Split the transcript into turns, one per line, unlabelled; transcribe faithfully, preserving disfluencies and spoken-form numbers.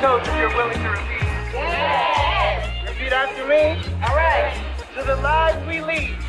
Coach, if you're willing to repeat.
Yes.
Repeat after me.
All right.
To the lives we lead.